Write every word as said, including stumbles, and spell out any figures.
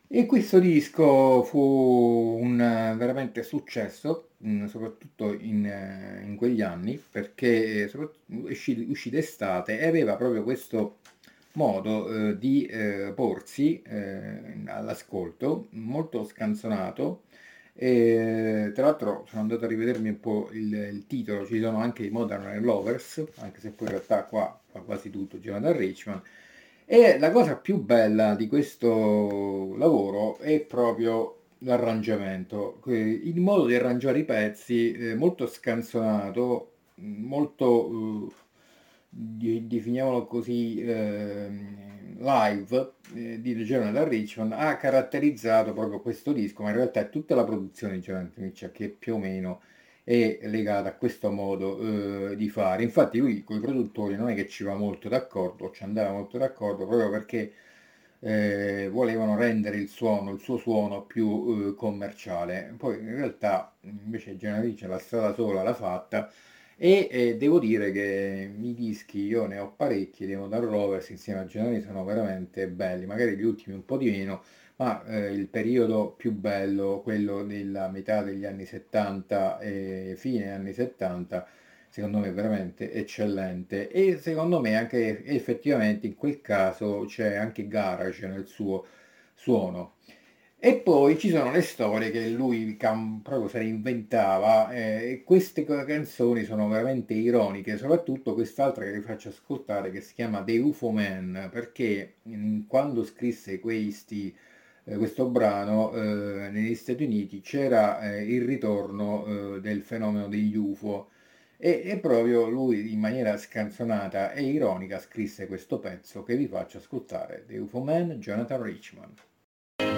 E questo disco fu un eh, veramente successo, mh, soprattutto in, eh, in quegli anni, perché soprat- uscì, uscì d'estate e aveva proprio questo modo eh, di eh, porsi eh, all'ascolto, molto scanzonato. E, tra l'altro sono andato a rivedermi un po' il, il titolo, ci sono anche i Modern Lovers, anche se poi in realtà qua fa quasi tutto Jonathan Richman. E la cosa più bella di questo lavoro è proprio l'arrangiamento, que- il modo di arrangiare i pezzi, eh, molto scanzonato, molto, eh, di- definiamolo così, ehm, live, eh, di Jonathan Richman, ha caratterizzato proprio questo disco, ma in realtà è tutta la produzione di Jonathan Richman che più o meno è legata a questo modo eh, di fare. Infatti lui con i produttori non è che ci va molto d'accordo, ci andava molto d'accordo proprio perché eh, volevano rendere il suono, il suo suono più eh, commerciale. Poi in realtà invece Genatrice la strada sola l'ha fatta e eh, devo dire che i dischi, io ne ho parecchi, dei Modern Rovers insieme a Genatrice sono veramente belli, magari gli ultimi un po' di meno, ma eh, il periodo più bello, quello della metà degli anni settanta e fine anni settanta, secondo me è veramente eccellente e secondo me anche effettivamente in quel caso c'è anche garage nel suo suono. E poi ci sono le storie che lui cam- proprio se le inventava eh, e queste co- canzoni sono veramente ironiche, soprattutto quest'altra che vi faccio ascoltare che si chiama The U F O Man, perché mm, quando scrisse questi eh, questo brano eh, negli Stati Uniti c'era eh, il ritorno eh, del fenomeno degli U F O e, e proprio lui in maniera scanzonata e ironica scrisse questo pezzo che vi faccio ascoltare, The U F O Man, Jonathan Richman.